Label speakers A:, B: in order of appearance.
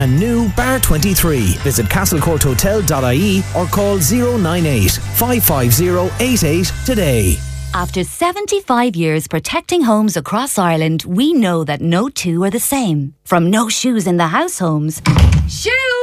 A: A new Bar 23. Visit castlecourthotel.ie or call 098 550 88 today.
B: After 75 years protecting homes across Ireland, we know that no two are the same. From no shoes in the house homes. Shoes!